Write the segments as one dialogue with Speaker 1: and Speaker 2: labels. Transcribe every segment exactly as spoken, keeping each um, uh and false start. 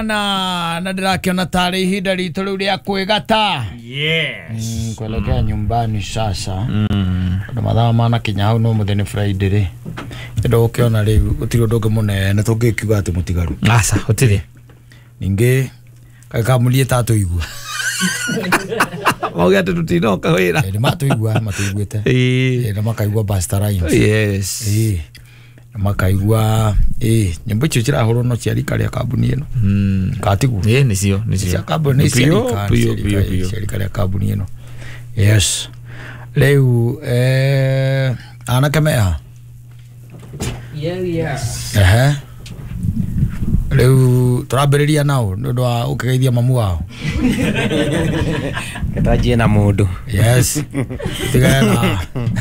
Speaker 1: sana na ndirakiona tari ihinda ritu riu ria kwigata.
Speaker 2: Yes.
Speaker 1: Kuelekea nyumbani sasa. Ndo mathaa mana kinya hau no muthenya Friday ri. Ndo ukiona riu utiri undu munene tungikiuga ati mutigaru.
Speaker 2: Asa utiri.
Speaker 1: Ningi kakamulie tatu igua.
Speaker 2: Wauga ati tutinoka wira.
Speaker 1: Ni matuigua matuiguite.
Speaker 2: Eh.
Speaker 1: Ni makaigua Buster Rhymes.
Speaker 2: Yes.
Speaker 1: Eh. Makaigua eh nyimbo icio cirahurwo no cia rika ria kambuni ino.
Speaker 2: Mm.
Speaker 1: Katigu.
Speaker 2: Eh nicio nicio.
Speaker 1: Cia kambuni cia
Speaker 2: pio pio pio.
Speaker 1: Cia rika ria kambuni ino. Yes. Leu eh ana kamea.
Speaker 3: Yeah yeah.
Speaker 1: Eh. Leu turambiriria nao ndu wa ukigeithia mamu wao.
Speaker 4: Katajie na mundu.
Speaker 1: Yes. Tigana.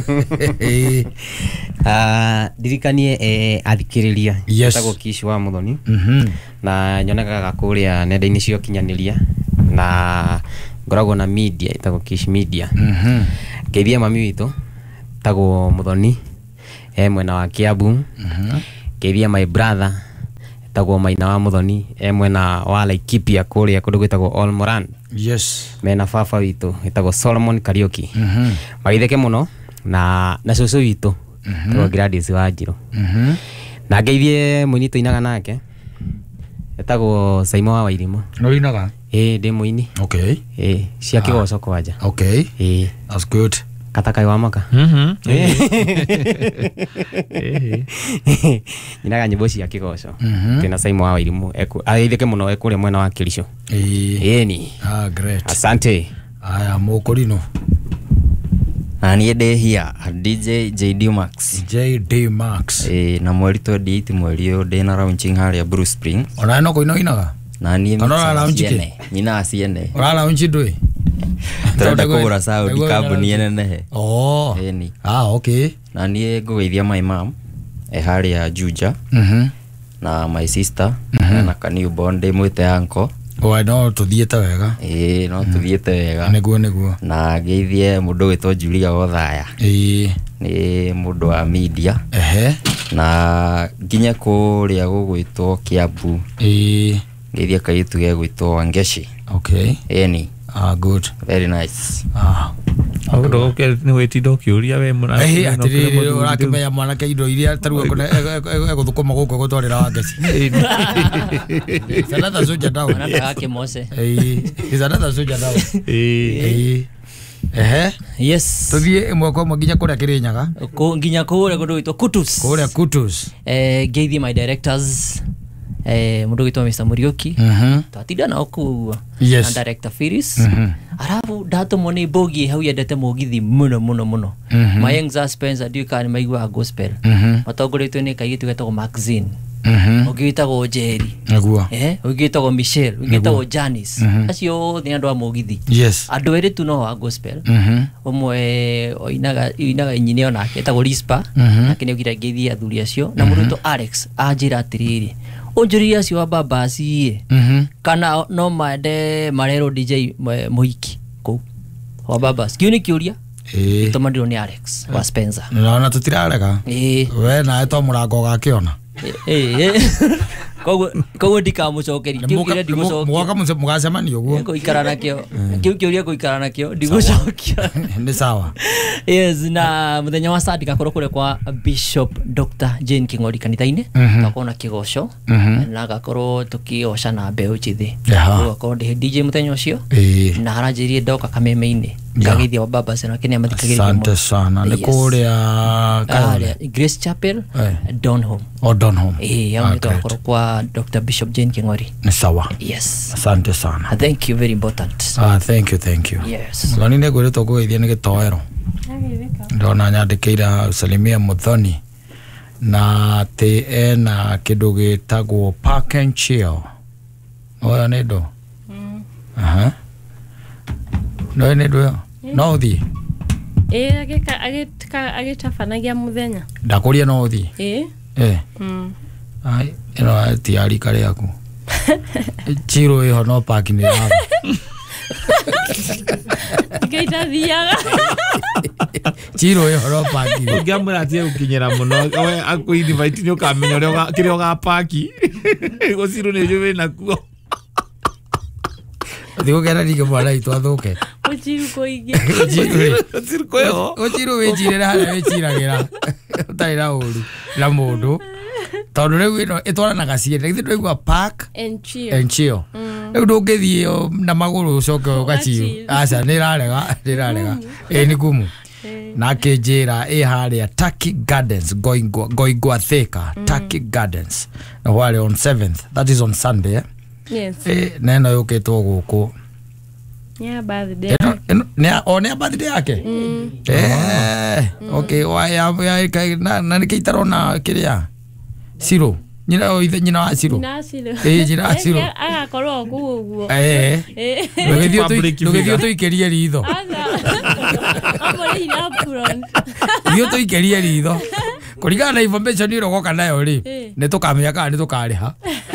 Speaker 4: Ah, dirikanie eh athikiriria.
Speaker 1: Yes.
Speaker 4: Tago Kish wa Muthoni.
Speaker 1: Mhm.
Speaker 4: Na nyonaga kuria nenda-ini cio kinyaniria na ngoragwo na media itago Kish Media.
Speaker 1: Mhm.
Speaker 4: Ngeithia mami witu tago Muthoni e mwena wa Kiambu.
Speaker 1: Mhm.
Speaker 4: Ngeithia my brother tago Maina wa Muthoni e mwena wa Laikipia kuria kundu gwitagwo Olmoran.
Speaker 1: Yes.
Speaker 4: Mena baba witu itago Solomon Kariuki.
Speaker 1: Mhm.
Speaker 4: Maitheke muno na na cucu witu tago Gladys Wanjiru.
Speaker 1: Mhm.
Speaker 4: Na ngeithie muini tuinaga nake etago Saimo wa Wairimu.
Speaker 1: No inaga.
Speaker 4: Eh ndi muini.
Speaker 1: Okay.
Speaker 4: Eh cia kigoco kwanja.
Speaker 1: Okay.
Speaker 4: Eh
Speaker 1: that's good.
Speaker 4: Katakai wa maka.
Speaker 2: Mhm.
Speaker 4: Eh.
Speaker 2: Eh.
Speaker 4: Inaga nyimbo cia kigoco.
Speaker 1: Mhm.
Speaker 4: Tena Saimo wa Wairimu eku aitheke muno ekure mwena wa Kirisho.
Speaker 1: Eh.
Speaker 4: Eh ni.
Speaker 1: Ah great.
Speaker 4: Asante.
Speaker 1: Aya mukurino.
Speaker 5: Ani ende hia D J J D Max.
Speaker 1: J D Max.
Speaker 5: Eh na mweri twenty-eight mweri uyu ndi na launching haria Bruce Spring.
Speaker 1: Ona no koino inaga.
Speaker 5: Na ni
Speaker 1: Ona launch ke.
Speaker 5: Nyina asiene.
Speaker 1: Ona launch ndui.
Speaker 5: Tenda kugura saudi kambuni enene.
Speaker 1: Oh.
Speaker 5: Eh ni.
Speaker 1: Ah okay.
Speaker 5: Na ni ngugeithia my mom e haria Juja.
Speaker 1: Mhm.
Speaker 5: Na my sister na kaniu bonde mwite anko.
Speaker 1: O no tuthiete wega.
Speaker 5: Eh no tuthiete wega.
Speaker 1: Niguo niguo.
Speaker 5: Na geithie mundu witwo Julia Othaya.
Speaker 1: Eh.
Speaker 5: Ni mundu wa media.
Speaker 1: Ehe.
Speaker 5: Na nginya kuria gugwitwo Kiambu.
Speaker 1: Eh.
Speaker 5: Geithia kaitu ge gwitwo Wangeshi.
Speaker 1: Okay.
Speaker 5: Eni.
Speaker 1: Ah good.
Speaker 5: Very nice.
Speaker 1: Ah.
Speaker 2: Ndo ke ni wetindo kiuria we muna.
Speaker 1: Eh atiri urakimenya mwana ke indo iria taruga kuna eguthukuma guko gutwarira Wangeshi. Sanata soja dawa.
Speaker 3: Anataka kimose.
Speaker 1: Eh. Sanata soja dawa.
Speaker 2: Eh.
Speaker 1: Ehe.
Speaker 3: Yes.
Speaker 1: Tuthie imwe kwa nginya kuria Kirinyaga.
Speaker 3: Ko nginya kuria kundu witwa Kutus.
Speaker 1: Kuria Kutus.
Speaker 3: Eh ngeithia my directors eh mundu witwa Mister Muriuki.
Speaker 1: Mhm.
Speaker 3: Twatinda na okuwa.
Speaker 1: Yes.
Speaker 3: Na director Firis.
Speaker 1: Mhm.
Speaker 3: Arabu dato moni bogi hau yendete mugithi muno muno muno. My young Spencer Dukan maigua gospel.
Speaker 1: Mhm.
Speaker 3: Matongoretwe ni kaigitu getagwo Maxine.
Speaker 1: Mhm.
Speaker 3: Ugitagwo Jerry.
Speaker 1: Nagua.
Speaker 3: Eh, ugitagwo Michelle, ugitagwo Janice. Acio ni andu a mugithi.
Speaker 1: Yes.
Speaker 3: Andu eri tu no wa gospel.
Speaker 1: Mhm.
Speaker 3: Omwe oinaga oinaga inyine ona ketagwo Rispa. Nake ni ugira ngeithia athuri acio na mundu to Alex ajira atiriri. Onjuri acio wa baba acie.
Speaker 1: Mhm.
Speaker 3: Kana no mande marero D J Muhiki ko. Wa baba skiuni kiuria.
Speaker 1: Eh.
Speaker 3: Tomandio ni Alex wa Spencer.
Speaker 1: Naona tutirarega.
Speaker 3: Eh.
Speaker 1: We na eto murango gakiona.
Speaker 3: Eh eh. Kogo kogo ndikamucokeria kiuria ndigucokia.
Speaker 1: Mwaka mse mugacemanio guo.
Speaker 3: Ko ikara nakio. Kiu kiuria ko ikara nakio ndigucokia.
Speaker 1: Ni sawa.
Speaker 3: Yes na muthenya wa Saturday gakorwo kure kwa Bishop Doctor Jane King'ori kanitha-ini. Takona kigoco. Na gakorwo tukioca na mbeu njithi. Gakorwo ndi D J muthenya ucio. Na haranjirie ndoka kameme-ini. Ngageithia wa baba sana kenya mathikagiriria.
Speaker 1: Asante sana. Ni kuria
Speaker 3: Kale Grace Chapel Donholm.
Speaker 1: O Donholm.
Speaker 3: Eh yao ni gakorwo kwa Doctor Bishop Jane King'ori.
Speaker 1: Ni sawa.
Speaker 3: Yes.
Speaker 1: Asante sana.
Speaker 3: Thank you, very important.
Speaker 1: Ah thank you thank you.
Speaker 3: Yes.
Speaker 1: Ngani ne gore to kugeithia ni gitoero. Ndona nyandikira Salimia Muthoni na te ena kindu gitagwo Park and Chill. Oya ne ndo. Mm. Aha. No ne ndo. No thi.
Speaker 6: Eh ageka ageka agetabanagia muthenya.
Speaker 1: Ndakuria no thi.
Speaker 6: Eh.
Speaker 1: Eh.
Speaker 6: Mm.
Speaker 1: Ai, ino ti ari kare yaku. Chiro iho no park ni hapo.
Speaker 6: Geita thiaga.
Speaker 1: Chiro iho no park.
Speaker 2: Ngamura tie ukinyera muno we aku invite ni ukamenya uri kire ga park. Go Chiro ni juwe nakuo.
Speaker 1: Digo que era ni que mwana itu athuke.
Speaker 6: Uchiru koige.
Speaker 2: Uchiru koyo.
Speaker 1: Uchiru wejire na hara wechiragira. Utaira uru. La mundu. Tondu riu ino itwaranaga ciene. Ithu ndiguo park
Speaker 6: and chill.
Speaker 1: And chill. Riu ndungithie na maguru ucoke ugachill. Aca ni rarega, ni rarega. Eh ni kumu. Na kejera e haria Turkey Gardens going going Thika Turkey Gardens. Na wale on seventh. That is on Sunday. Eh?
Speaker 6: Yes.
Speaker 1: Eh neno yuketwo guku.
Speaker 6: Yeah, birthday.
Speaker 1: Ne o ne birthday yake. Eh okay wa ya na na nikitarona kiria. Siro. Nyina o ithe nyina wa Siro.
Speaker 6: Nyina Siro.
Speaker 1: Eh nyina wa Siro.
Speaker 6: Aga korwo ku guo.
Speaker 1: Eh. Ndugithio tu ndugithio tu ikerie ritho.
Speaker 6: Amore ina front.
Speaker 1: Ithio tu ikerie ritho. Kuringana na information iro goka nayo ri. Ne tukamenya kana ni tukariha.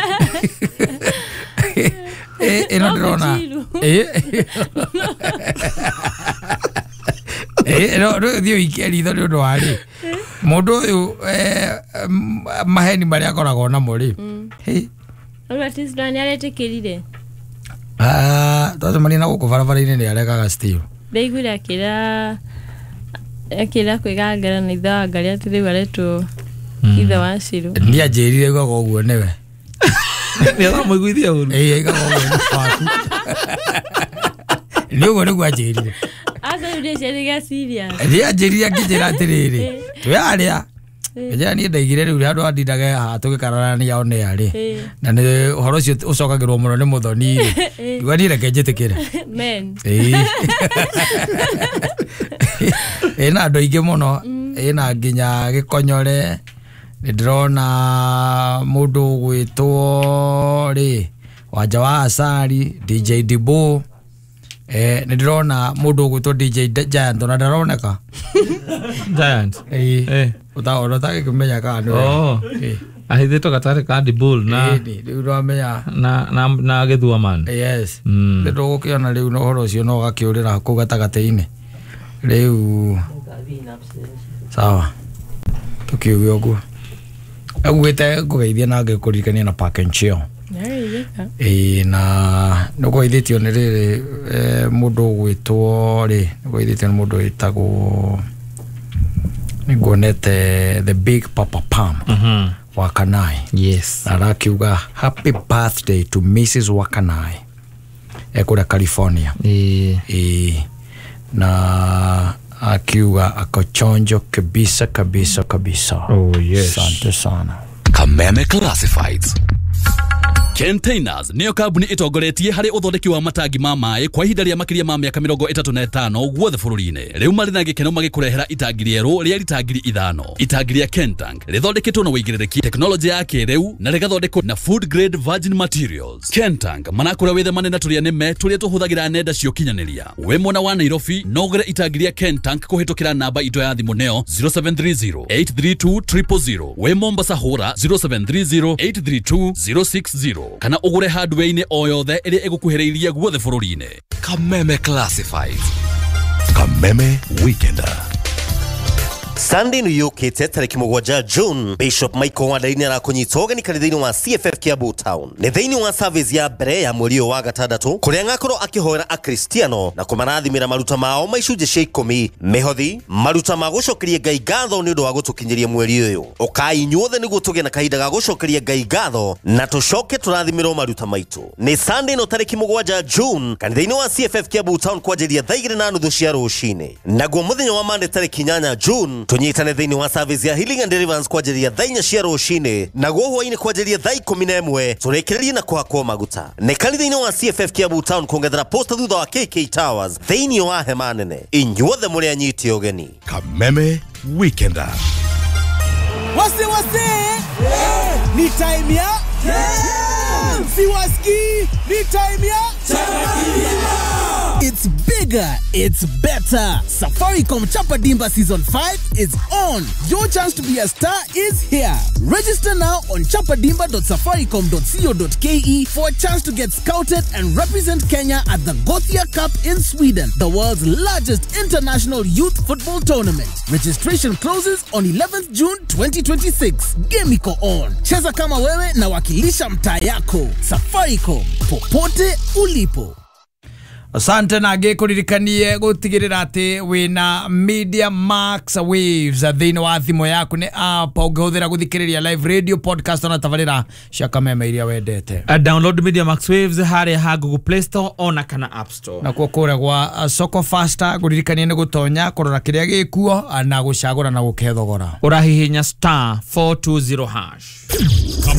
Speaker 1: Eh eno ndrona. Eh. Eh no no dio ikerie ritho ndo ari. Mundu uyu eh maheni mari akoragwo na muri. Hey.
Speaker 6: Ora tisdani aretekirire.
Speaker 1: Ah, toto mari na guku barabara-ini ni arekaga still.
Speaker 6: Ndeigwira akira akira kwigangara na itha ngari atiri baretu itha wa Siro.
Speaker 1: Ndia njirire gogo uguo niwe.
Speaker 2: Ni ara muiguithia uru.
Speaker 1: Eh gogo waku. Ni uguo ni gwajirire.
Speaker 6: Asa uri seriga serious.
Speaker 1: Ndia njirire ngijira atiriri. Twaria. Eja ni ndaigire riu andu andindaga ha tugikarana ni yao ne ari. Na ni horo ucio ucokagirwo muno ni muthoni ri. Igwa ni reke njitikire.
Speaker 6: Men.
Speaker 1: Eh. Eh na andu ingi muno. Eh na nginya gikonyore. Ni ndrona mundu gwitwo ri wanja wa Asari D J Dibo. Eh ni ndrona mundu gwitwo D J Giant na ndaroneka.
Speaker 2: Giant.
Speaker 1: Eh.
Speaker 2: Eh.
Speaker 1: Uta urota kimenya kana.
Speaker 2: Oh. Eh. Ahithitwo gatari ka Bull na
Speaker 1: eh riu ramenya
Speaker 2: na na na githua man.
Speaker 1: Yes.
Speaker 2: Mm.
Speaker 1: Ndio gukiona riu no horo cio no gakiurira ku gatagate-ini. Riu sawa. Tukiuga uguo. Agwete kugeithia na ngikurikania na Park and Chill. Eh na no kuithitio ni riri mundu gwitwo ri kuithitio ni mundu witagwo niguonete the Big Papa Palm. Mhm. Wakanai.
Speaker 2: Yes.
Speaker 1: Arakiuga happy birthday to Missus Wakanai. Ekura California.
Speaker 2: Eh.
Speaker 1: Eh na akiuga akochonjo kabisa kabisa kabisa.
Speaker 2: Oh yes.
Speaker 1: Asante sana.
Speaker 7: Kameme Classifieds. Containers niyo kambuni itongoretie hari uthondeki wa matangi ma mai kwa ihinda ria makiria ma miaka mirongo itatu na itano guothe bururi-ini. Riu mari na gikeno magikurehera itangi rieru ria litangiri ithano. Itangi ria Kentank rithondeketwo na uigiririki teknoloji ya kiriu na rigathondekwo na food grade virgin materials. Kentank manakura withe manene turia nime turia tuhuthagira nenda cio kinyaniria. We mwana wa Nairobi no gure itangi ria Kentank kuhitukira namba ito ya thimu neo zero seven three zero eight three two zero zero zero. We Mombasa hura zero seven three zero eight three two zero six zero. Kana ugure hardware-ini o yothe iri igukuhiriirie guothe bururi-ini. Kameme Classifieds. Kameme Weekender.
Speaker 8: Sunday ni yukite tariki mugwanja June. Bishop Michael Wandaini arakunyita ugeni kanitha-ini wa C F F Kiambu Town. Ni thiini wa service ya mbere ya mweri wa gatandatu kuria ngakorwo akihoera akristiano na kumarathimira maruta mao maicunje cia ikumi mihothi maruta ma gucokeria Ngai ngatho ni undu wa gutukinyiria mweri uyu. Ukai inyuothe niguo tugie na kahinda ga gucokeria Ngai ngatho na tucoke turathimirwo maruta maitu. Ni Sunday no tariki mugwanja June kanitha-ini wa C F F Kiambu Town kwanjiria thaa igiri na nuthu cia rucini. Naguo muthenya wa Monday tariki inyanya June tunyitane thiini wa service ya Healing and Deliverance kwanjiria thaa inya cia rucini. Naguo hwaini kwanjiria thaa ikumi na imwe turekererie na kuhakwo maguta. Ni kanitha-ini wa C F F Kiambu Town kungethera posta thutha wa K K Towers thiini wa hema nene. Inyuothe muri anyiti ugeni.
Speaker 7: Kameme Weekender.
Speaker 9: Wase wase yeah. Ni time ya yeah. Si waski ni time ya Chapa It's bigger, it's better. Safaricom Chapa Dimba Season five is on. Your chance to be a star is here. Register now on chapadimba dot safaricom dot co dot ke for a chance to get scouted and represent Kenya at the Gothia Cup in Sweden, the world's largest international youth football tournament. Registration closes on eleventh June twenty twenty-six. Game iko on. Cheza kama wewe na wakilisha mtaa yako. Safaricom, popote ulipo.
Speaker 1: asante na ngikuririkanie gutigirira ati wina Media Max Waves thini wa thimo yaku ni app ungihuthira guthikiriria live radio podcast na tabarira shaka mema iria wendete.
Speaker 2: Uh, download Media Max Waves hari ha Google Play Store ona kana App Store.
Speaker 1: Na kuokora gwa uh, Soko Faster guririkanie ni gutonya kurora kiria gikuo na gucagura na gukethogora.
Speaker 2: Urahihinya star four two zero hash.